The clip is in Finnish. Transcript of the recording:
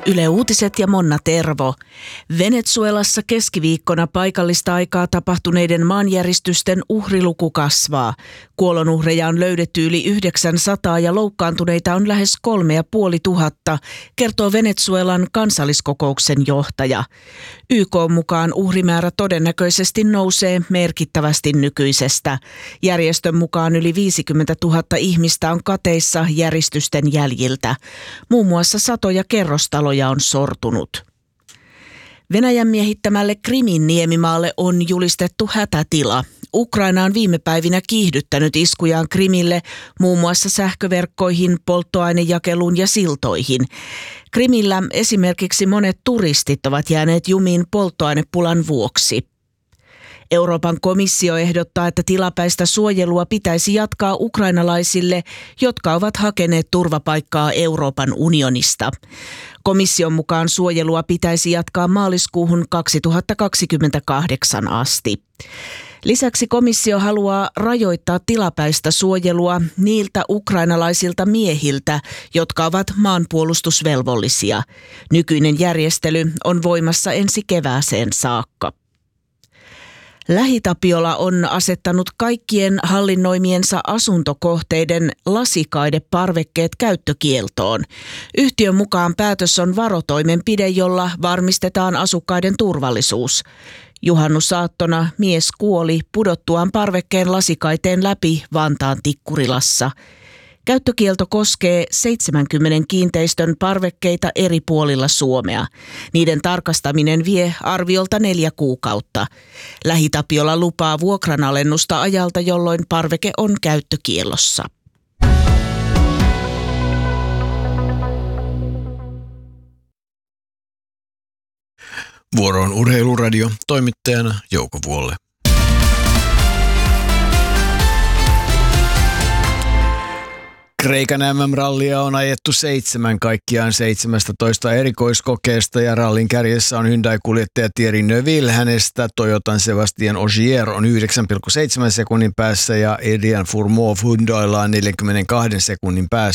Yle Uutiset ja Monna Tervo. Venezuelassa keskiviikkona paikallista aikaa tapahtuneiden maanjäristysten uhriluku kasvaa. Kuolonuhreja on löydetty yli 900 ja loukkaantuneita on lähes 3500, kertoo Venezuelan kansalliskokouksen johtaja. YK:n mukaan uhrimäärä todennäköisesti nousee merkittävästi nykyisestä. Järjestön mukaan yli 50 000 ihmistä on kateissa järistysten jäljiltä. Muun muassa satoja kerrostaloja on sortunut. Venäjän miehittämälle Krimin niemimaalle on julistettu hätätila. Ukraina on viime päivinä kiihdyttänyt iskujaan Krimille muun muassa sähköverkkoihin, polttoainejakeluun ja siltoihin. Krimillä esimerkiksi monet turistit ovat jääneet jumiin polttoainepulan vuoksi. Euroopan komissio ehdottaa, että tilapäistä suojelua pitäisi jatkaa ukrainalaisille, jotka ovat hakeneet turvapaikkaa Euroopan unionista. Komission mukaan suojelua pitäisi jatkaa maaliskuuhun 2028 asti. Lisäksi komissio haluaa rajoittaa tilapäistä suojelua niiltä ukrainalaisilta miehiltä, jotka ovat maanpuolustusvelvollisia. Nykyinen järjestely on voimassa ensi kevääseen saakka. LähiTapiola on asettanut kaikkien hallinnoimiensa asuntokohteiden lasikaideparvekkeet käyttökieltoon. Yhtiön mukaan päätös on varotoimenpide, jolla varmistetaan asukkaiden turvallisuus. Juhannusaattona mies kuoli pudottuaan parvekkeen lasikaiteen läpi Vantaan Tikkurilassa. Käyttökielto koskee 70 kiinteistön parvekkeita eri puolilla Suomea. Niiden tarkastaminen vie arviolta 4 kuukautta. LähiTapiola lupaa vuokranalennusta ajalta, jolloin parveke on käyttökiellossa. Vuoroon Urheiluradio, toimittajana Jouko Vuolle. Kreikan MM-rallia on ajettu 7 kaikkiaan 17 erikoiskokeesta ja rallin kärjessä on Hyundai-kuljettaja Thierry Neuville. Hänestä Toyotan Sébastien Ogier on 9,7 sekunnin päässä ja Adrian Fourmaux Hyundailla on 42 sekunnin päässä.